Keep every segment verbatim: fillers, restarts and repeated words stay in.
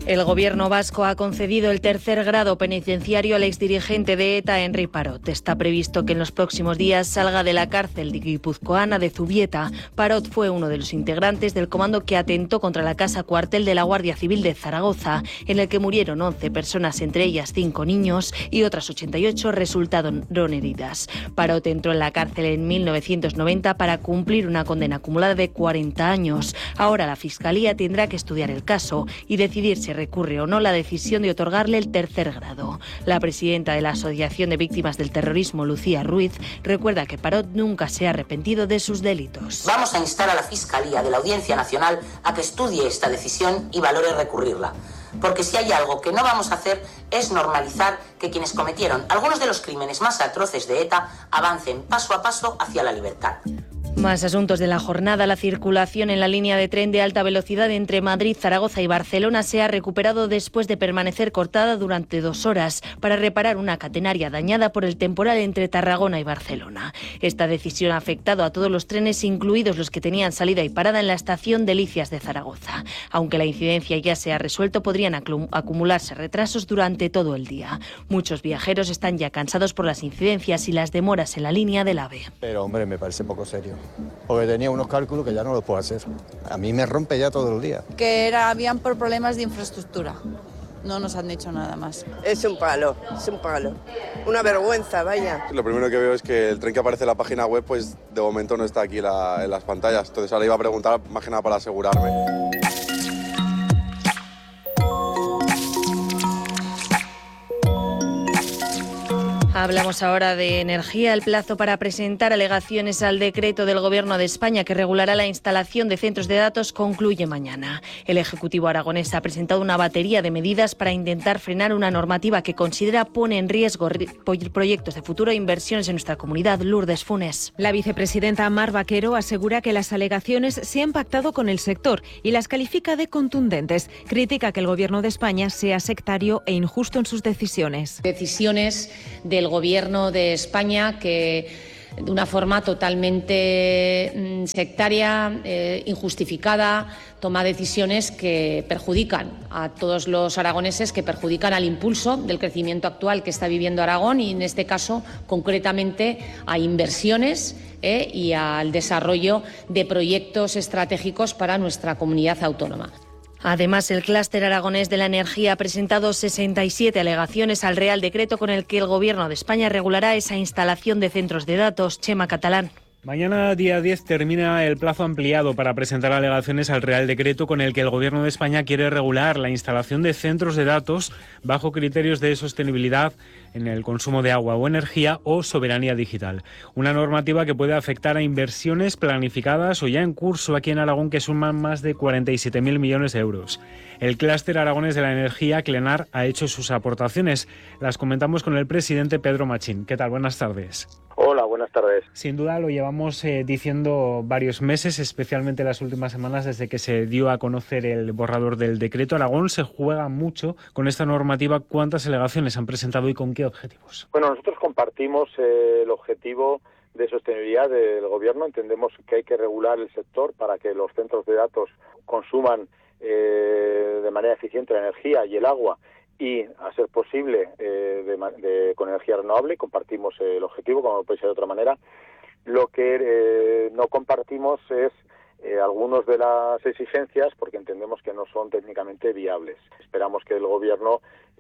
El gobierno vasco ha concedido el tercer grado penitenciario al exdirigente de ETA, Henri Parot. Está previsto que en los próximos días salga de la cárcel guipuzcoana de Zubieta. Parot fue uno de los integrantes del comando que atentó contra la casa cuartel de la Guardia Civil de Zaragoza, en el que murieron once personas, entre ellas cinco niños, y otras ochenta y ocho resultaron heridas. Parot entró en la cárcel en mil novecientos noventa para cumplir una condena acumulada de cuarenta años. Ahora la Fiscalía tendrá que estudiar el caso y decidir si recurre o no la decisión de otorgarle el tercer grado. La presidenta de la Asociación de Víctimas del Terrorismo, Lucía Ruiz, recuerda que Parot nunca se ha arrepentido de sus delitos. Vamos a instar a la Fiscalía de la Audiencia Nacional a que estudie esta decisión y valore recurrirla. Porque si hay algo que no vamos a hacer es normalizar que quienes cometieron algunos de los crímenes más atroces de ETA avancen paso a paso hacia la libertad. Más asuntos de la jornada. La circulación en la línea de tren de alta velocidad entre Madrid, Zaragoza y Barcelona se ha recuperado después de permanecer cortada durante dos horas para reparar una catenaria dañada por el temporal entre Tarragona y Barcelona. Esta decisión ha afectado a todos los trenes, incluidos los que tenían salida y parada en la estación Delicias de Zaragoza. Aunque la incidencia ya se ha resuelto, podrían acumularse retrasos durante todo el día. Muchos viajeros están ya cansados por las incidencias y las demoras en la línea del AVE. Pero hombre, me parece poco serio. Porque tenía unos cálculos que ya no los puedo hacer. A mí me rompe ya todo el día. Que era, habían por problemas de infraestructura. No nos han dicho nada más. Es un palo, es un palo. Una vergüenza, vaya. Lo primero que veo es que el tren que aparece en la página web, pues de momento no está aquí la, en las pantallas. Entonces ahora iba a preguntar, más que nada para asegurarme. Hablamos ahora de energía. El plazo para presentar alegaciones al decreto del Gobierno de España que regulará la instalación de centros de datos concluye mañana. El Ejecutivo aragonés ha presentado una batería de medidas para intentar frenar una normativa que considera pone en riesgo proyectos de futuro e inversiones en nuestra comunidad. Lourdes Funes. La vicepresidenta Mar Vaquero asegura que las alegaciones se han pactado con el sector y las califica de contundentes. Critica que el Gobierno de España sea sectario e injusto en sus decisiones. Decisiones de el Gobierno de España que de una forma totalmente sectaria, eh, injustificada, toma decisiones que perjudican a todos los aragoneses, que perjudican al impulso del crecimiento actual que está viviendo Aragón y, en este caso, concretamente, a inversiones eh, y al desarrollo de proyectos estratégicos para nuestra comunidad autónoma. Además, el clúster aragonés de la energía ha presentado sesenta y siete alegaciones al Real Decreto con el que el Gobierno de España regulará esa instalación de centros de datos. Chema Catalán. Mañana, día diez, termina el plazo ampliado para presentar alegaciones al Real Decreto con el que el Gobierno de España quiere regular la instalación de centros de datos bajo criterios de sostenibilidad en el consumo de agua o energía o soberanía digital. Una normativa que puede afectar a inversiones planificadas o ya en curso aquí en Aragón que suman más de cuarenta y siete mil millones de euros. El clúster aragonés de la energía, Clenar, ha hecho sus aportaciones. Las comentamos con el presidente Pedro Machín. ¿Qué tal? Buenas tardes. Hola, buenas tardes. Sin duda lo llevamos eh, diciendo varios meses, especialmente las últimas semanas desde que se dio a conocer el borrador del decreto. Aragón se juega mucho con esta normativa. ¿Cuántas alegaciones han presentado y con qué objetivos? Bueno, nosotros compartimos eh, el objetivo de sostenibilidad del Gobierno. Entendemos que hay que regular el sector para que los centros de datos consuman eh, de manera eficiente la energía y el agua y, a ser posible, eh, de, de, con energía renovable. Compartimos eh, el objetivo, como no puede ser de otra manera. Lo que eh, no compartimos es eh, algunas de las exigencias porque entendemos que no son técnicamente viables. Esperamos que el Gobierno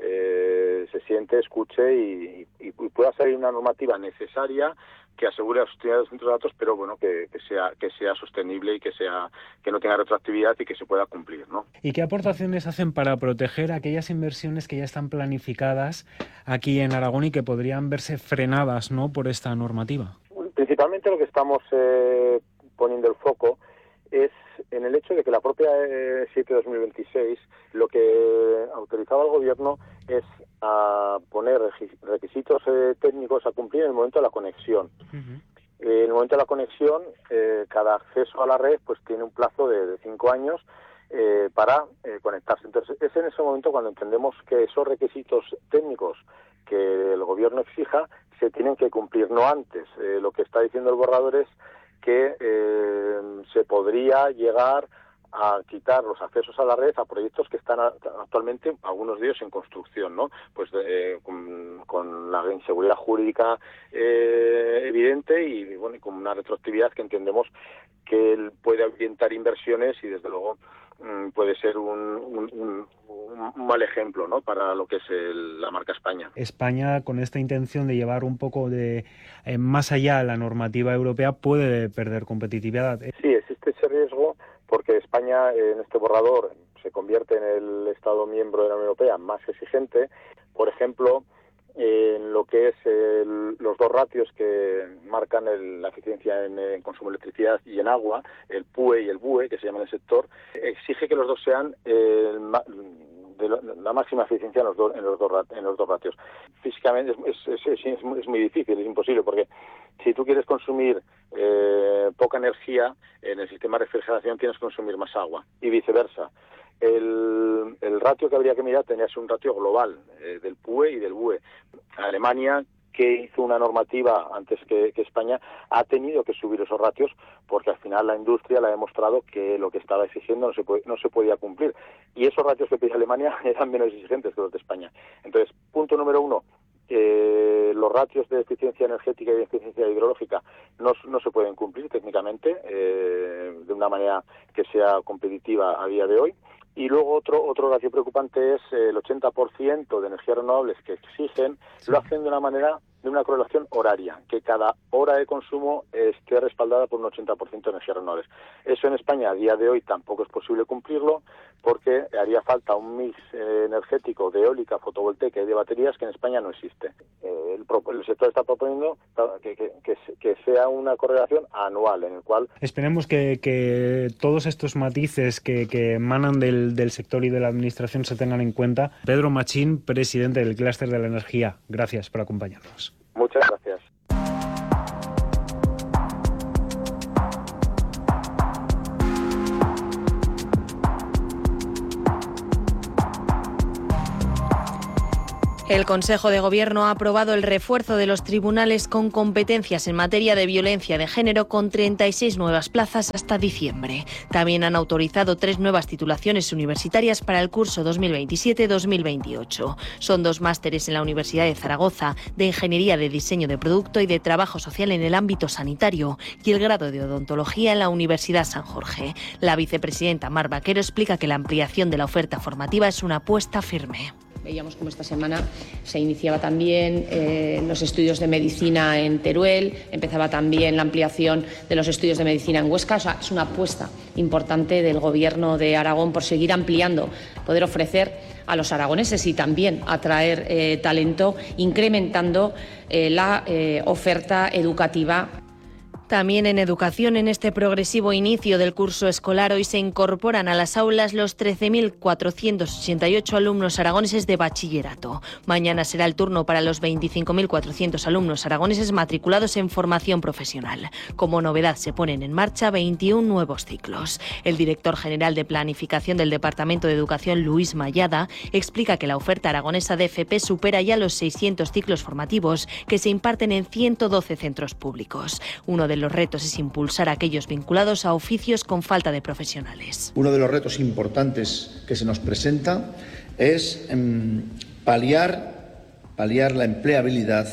eh, se siente, escuche y, y, y pueda salir una normativa necesaria que asegure la sostenibilidad de los centros de datos, pero bueno, que, que sea que sea sostenible y que sea que no tenga retroactividad y que se pueda cumplir, ¿no? ¿Y qué aportaciones hacen para proteger aquellas inversiones que ya están planificadas aquí en Aragón y que podrían verse frenadas, ¿no?, por esta normativa? Principalmente lo que estamos eh, poniendo el foco es en el hecho de que la propia E siete dos mil veintiséis lo que autorizaba al Gobierno es a poner requisitos eh, técnicos a cumplir en el momento de la conexión. Uh-huh. Eh, en el momento de la conexión, eh, cada acceso a la red pues tiene un plazo de, de cinco años eh, para eh, conectarse. Entonces, es en ese momento cuando entendemos que esos requisitos técnicos que el Gobierno exija se tienen que cumplir, no antes. Eh, lo que está diciendo el borrador es que eh, se podría llegar a quitar los accesos a la red a proyectos que están a, actualmente, algunos de ellos en construcción, ¿no? Pues eh, con, con la inseguridad jurídica eh, evidente y, bueno, y con una retroactividad que entendemos que él puede orientar inversiones y, desde luego, puede ser un, un, un, un mal ejemplo, ¿no?, para lo que es el, la marca España. España, con esta intención de llevar un poco de eh, más allá la normativa europea, puede perder competitividad. Sí, existe ese riesgo porque España en este borrador se convierte en el Estado miembro de la Unión Europea más exigente. Por ejemplo, en lo que es el, los dos ratios que marcan el, la eficiencia en, en consumo de electricidad y en agua, el P U E y el B U E, que se llama en el sector, exige que los dos sean el, de la, la máxima eficiencia en los, do, en, los dos, en los dos ratios. Físicamente es, es, es, es, es muy difícil, es imposible, porque si tú quieres consumir eh, poca energía, en el sistema de refrigeración tienes que consumir más agua, y viceversa. El, el ratio que habría que mirar tenía que ser un ratio global, eh, del P U E y del B U E. Alemania, que hizo una normativa antes que, que España, ha tenido que subir esos ratios porque al final la industria le ha demostrado que lo que estaba exigiendo no se, puede, no se podía cumplir. Y esos ratios que pedía Alemania eran menos exigentes que los de España. Entonces, punto número uno, eh, los ratios de eficiencia energética y de eficiencia hidrológica no, no se pueden cumplir técnicamente eh, de una manera que sea competitiva a día de hoy. Y luego otro otro ratio preocupante es el ochenta por ciento de energías renovables que exigen, lo hacen de una manera, de una correlación horaria, que cada hora de consumo esté respaldada por un ochenta por ciento de energías renovables. Eso en España a día de hoy tampoco es posible cumplirlo porque haría falta un mix eh, energético de eólica, fotovoltaica y de baterías que en España no existe. Eh, el, el sector está proponiendo que, que, que, que sea una correlación anual en el cual... Esperemos que, que todos estos matices que, que emanan del, del sector y de la administración se tengan en cuenta. Pedro Machín, presidente del Clúster de la Energía, gracias por acompañarnos. Muchas gracias. El Consejo de Gobierno ha aprobado el refuerzo de los tribunales con competencias en materia de violencia de género con treinta y seis nuevas plazas hasta diciembre. También han autorizado tres nuevas titulaciones universitarias para el curso dos mil veintisiete dos mil veintiocho. Son dos másteres en la Universidad de Zaragoza de Ingeniería de Diseño de Producto y de Trabajo Social en el ámbito sanitario y el grado de Odontología en la Universidad San Jorge. La vicepresidenta Mar Vaquero explica que la ampliación de la oferta formativa es una apuesta firme. Veíamos como esta semana se iniciaba también eh, los estudios de medicina en Teruel, empezaba también la ampliación de los estudios de medicina en Huesca. O sea, es una apuesta importante del Gobierno de Aragón por seguir ampliando, poder ofrecer a los aragoneses y también atraer eh, talento, incrementando eh, la eh, oferta educativa. También en educación, en este progresivo inicio del curso escolar, hoy se incorporan a las aulas los trece mil cuatrocientos ochenta y ocho alumnos aragoneses de bachillerato. Mañana será el turno para los veinticinco mil cuatrocientos alumnos aragoneses matriculados en formación profesional. Como novedad, se ponen en marcha veintiún nuevos ciclos. El director general de Planificación del Departamento de Educación, Luis Mayada, explica que la oferta aragonesa de F P supera ya los seiscientos ciclos formativos que se imparten en ciento doce centros públicos. Uno de los retos es impulsar a aquellos vinculados a oficios con falta de profesionales. Uno de los retos importantes que se nos presenta es eh, paliar, paliar la empleabilidad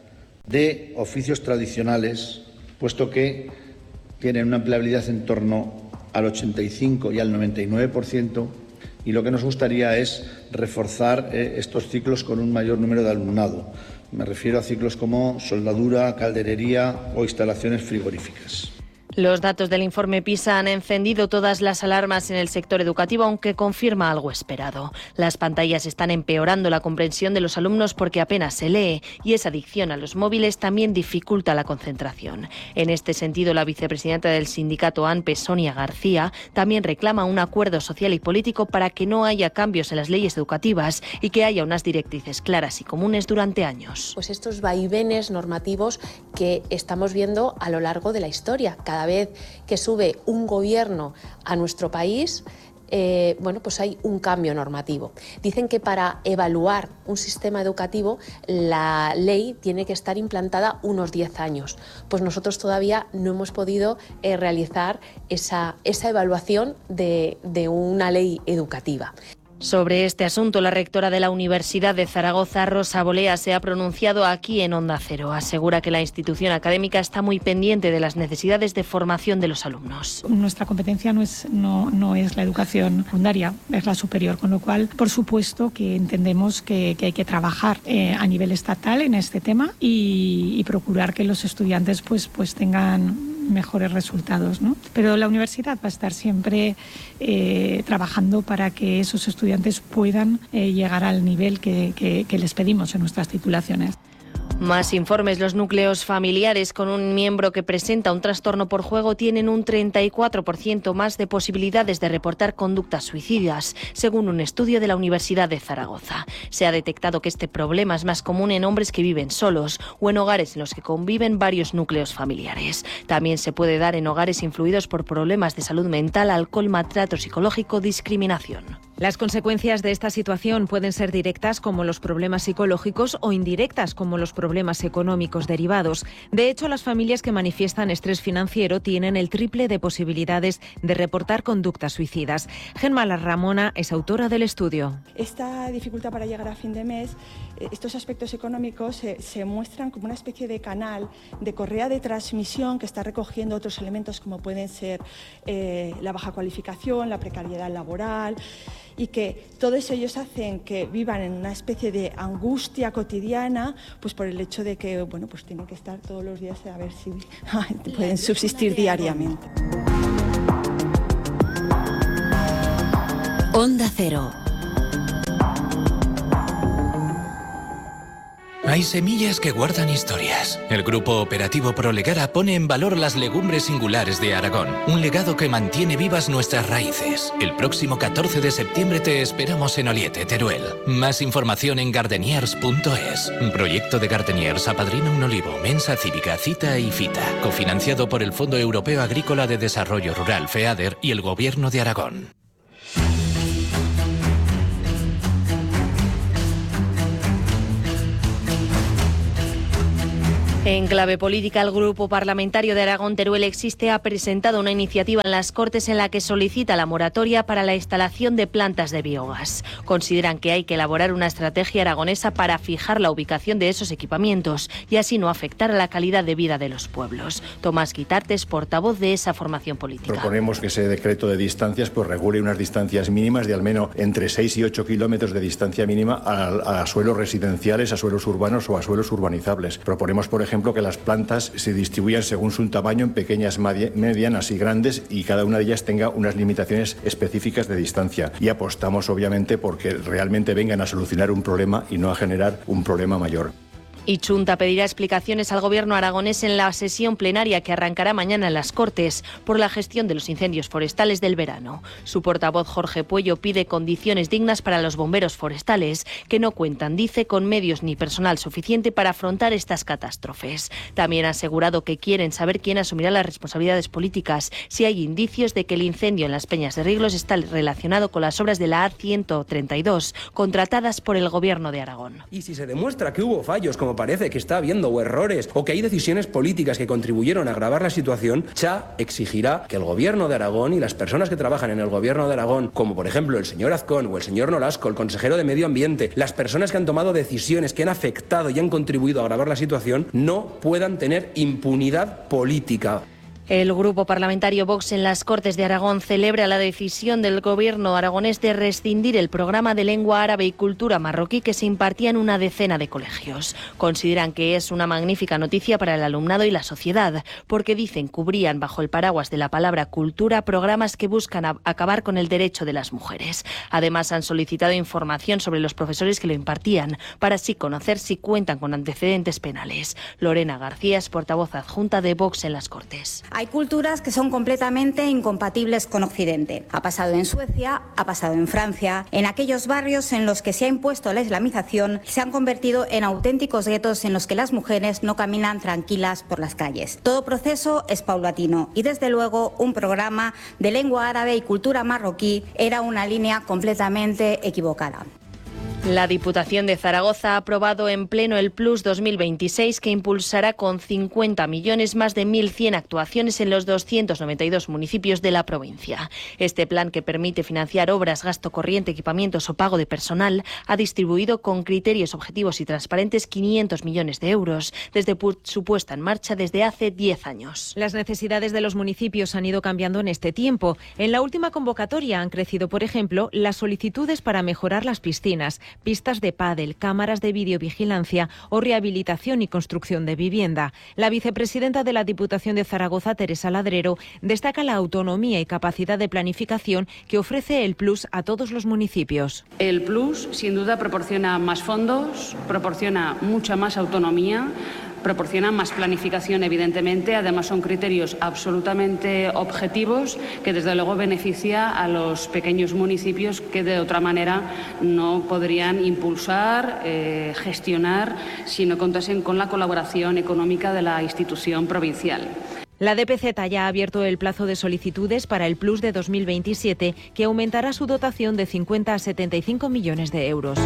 de oficios tradicionales, puesto que tienen una empleabilidad en torno al ochenta y cinco y al noventa y nueve por ciento, y lo que nos gustaría es reforzar eh, estos ciclos con un mayor número de alumnado. Me refiero a ciclos como soldadura, calderería o instalaciones frigoríficas. Los datos del informe PISA han encendido todas las alarmas en el sector educativo, aunque confirma algo esperado. Las pantallas están empeorando la comprensión de los alumnos porque apenas se lee y esa adicción a los móviles también dificulta la concentración. En este sentido, la vicepresidenta del sindicato ANPE, Sonia García, también reclama un acuerdo social y político para que no haya cambios en las leyes educativas y que haya unas directrices claras y comunes durante años. Pues estos vaivenes normativos que estamos viendo a lo largo de la historia. Cada vez que sube un gobierno a nuestro país, eh, bueno, pues hay un cambio normativo. Dicen que para evaluar un sistema educativo la ley tiene que estar implantada unos diez años. Pues nosotros todavía no hemos podido eh, realizar esa, esa evaluación de, de una ley educativa. Sobre este asunto, la rectora de la Universidad de Zaragoza, Rosa Bolea, se ha pronunciado aquí en Onda Cero. Asegura que la institución académica está muy pendiente de las necesidades de formación de los alumnos. Nuestra competencia no es, no, no es la educación secundaria, es la superior, con lo cual, por supuesto, que entendemos que, que hay que trabajar eh, a nivel estatal en este tema y, y procurar que los estudiantes pues, pues tengan mejores resultados, ¿no? Pero la universidad va a estar siempre eh, trabajando para que esos estudiantes puedan eh, llegar al nivel que, que, que les pedimos en nuestras titulaciones. Más informes. Los núcleos familiares con un miembro que presenta un trastorno por juego tienen un treinta y cuatro por ciento más de posibilidades de reportar conductas suicidas, según un estudio de la Universidad de Zaragoza. Se ha detectado que este problema es más común en hombres que viven solos o en hogares en los que conviven varios núcleos familiares. También se puede dar en hogares influidos por problemas de salud mental, alcohol, maltrato psicológico, discriminación. Las consecuencias de esta situación pueden ser directas, como los problemas psicológicos, o indirectas, como los problemas económicos derivados. De hecho, las familias que manifiestan estrés financiero tienen el triple de posibilidades de reportar conductas suicidas. Gemma Ramona es autora del estudio. Esta dificultad para llegar a fin de mes, estos aspectos económicos se, se muestran como una especie de canal, de correa de transmisión que está recogiendo otros elementos como pueden ser eh, la baja cualificación, la precariedad laboral, y que todos ellos hacen que vivan en una especie de angustia cotidiana, pues por el hecho de que, bueno, pues tienen que estar todos los días a ver si pueden subsistir diariamente. Onda Cero. Hay semillas que guardan historias. El Grupo Operativo Prolegara pone en valor las legumbres singulares de Aragón, un legado que mantiene vivas nuestras raíces. El próximo catorce de septiembre te esperamos en Oliete, Teruel. Más información en gardeniers punto es. Un proyecto de Gardeniers apadrina un olivo, Mensa Cívica, Cita y Fita, cofinanciado por el Fondo Europeo Agrícola de Desarrollo Rural, FEADER, y el Gobierno de Aragón. En clave política, el Grupo Parlamentario de Aragón Teruel Existe ha presentado una iniciativa en las Cortes en la que solicita la moratoria para la instalación de plantas de biogás. Consideran que hay que elaborar una estrategia aragonesa para fijar la ubicación de esos equipamientos y así no afectar a la calidad de vida de los pueblos. Tomás Guitarte es portavoz de esa formación política. Proponemos que ese decreto de distancias pues regule unas distancias mínimas de al menos entre seis y ocho kilómetros de distancia mínima a, a suelos residenciales, a suelos urbanos o a suelos urbanizables. Proponemos, por ejemplo, que las plantas se distribuyan según su tamaño en pequeñas, medianas y grandes y cada una de ellas tenga unas limitaciones específicas de distancia. Y apostamos, obviamente, porque realmente vengan a solucionar un problema y no a generar un problema mayor. Y Chunta pedirá explicaciones al Gobierno aragonés en la sesión plenaria que arrancará mañana en las Cortes por la gestión de los incendios forestales del verano. Su portavoz Jorge Puello pide condiciones dignas para los bomberos forestales que no cuentan, dice, con medios ni personal suficiente para afrontar estas catástrofes. También ha asegurado que quieren saber quién asumirá las responsabilidades políticas si hay indicios de que el incendio en las Peñas de Riglos está relacionado con las obras de la A ciento treinta y dos contratadas por el Gobierno de Aragón. Y si se demuestra que hubo fallos, como parece que está habiendo, o errores, o que hay decisiones políticas que contribuyeron a agravar la situación, Cha exigirá que el Gobierno de Aragón y las personas que trabajan en el Gobierno de Aragón, como por ejemplo el señor Azcón o el señor Nolasco, el consejero de Medio Ambiente, las personas que han tomado decisiones que han afectado y han contribuido a agravar la situación, no puedan tener impunidad política. El Grupo Parlamentario Vox en las Cortes de Aragón celebra la decisión del Gobierno aragonés de rescindir el programa de lengua árabe y cultura marroquí que se impartía en una decena de colegios. Consideran que es una magnífica noticia para el alumnado y la sociedad, porque dicen cubrían bajo el paraguas de la palabra cultura programas que buscan a- acabar con el derecho de las mujeres. Además, han solicitado información sobre los profesores que lo impartían, para así conocer si cuentan con antecedentes penales. Lorena García es portavoz adjunta de Vox en las Cortes. Hay culturas que son completamente incompatibles con Occidente. Ha pasado en Suecia, ha pasado en Francia. En aquellos barrios en los que se ha impuesto la islamización, se han convertido en auténticos guetos en los que las mujeres no caminan tranquilas por las calles. Todo proceso es paulatino y desde luego un programa de lengua árabe y cultura marroquí era una línea completamente equivocada. La Diputación de Zaragoza ha aprobado en pleno el Plus dos mil veintiséis, que impulsará con cincuenta millones más de mil cien actuaciones en los doscientos noventa y dos municipios de la provincia. Este plan, que permite financiar obras, gasto corriente, equipamientos o pago de personal, ha distribuido con criterios objetivos y transparentes quinientos millones de euros desde su puesta en marcha desde hace diez años. Las necesidades de los municipios han ido cambiando en este tiempo. En la última convocatoria han crecido, por ejemplo, las solicitudes para mejorar las piscinas, pistas de pádel, cámaras de videovigilancia o rehabilitación y construcción de vivienda. La vicepresidenta de la Diputación de Zaragoza, Teresa Ladrero, destaca la autonomía y capacidad de planificación que ofrece el Plus a todos los municipios. El Plus, sin duda, proporciona más fondos, proporciona mucha más autonomía, proporciona más planificación, evidentemente. Además, son criterios absolutamente objetivos que, desde luego, beneficia a los pequeños municipios que, de otra manera, no podrían impulsar, eh, gestionar, si no contasen con la colaboración económica de la institución provincial. La D P Z ya ha abierto el plazo de solicitudes para el Plus de dos mil veintisiete, que aumentará su dotación de cincuenta a setenta y cinco millones de euros.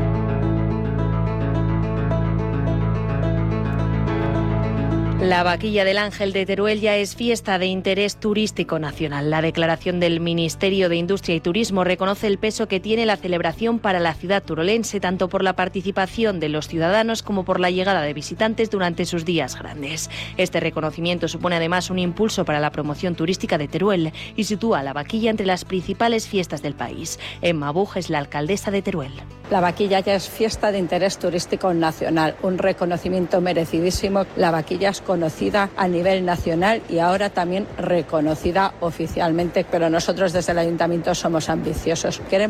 La Vaquilla del Ángel de Teruel ya es fiesta de interés turístico nacional. La declaración del Ministerio de Industria y Turismo reconoce el peso que tiene la celebración para la ciudad turolense, tanto por la participación de los ciudadanos como por la llegada de visitantes durante sus días grandes. Este reconocimiento supone además un impulso para la promoción turística de Teruel y sitúa a la Vaquilla entre las principales fiestas del país. Emma Buj es la alcaldesa de Teruel. La Vaquilla ya es fiesta de interés turístico nacional, un reconocimiento merecidísimo. La Vaquilla es conocida a nivel nacional y ahora también reconocida oficialmente, pero nosotros desde el Ayuntamiento somos ambiciosos. Queremos